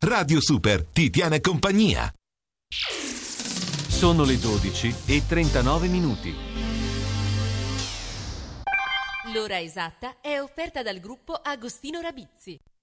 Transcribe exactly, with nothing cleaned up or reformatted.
Radio Super ti tiene compagnia. Sono le dodici e trentanove minuti. L'ora esatta è offerta dal gruppo Agostino Rabizzi.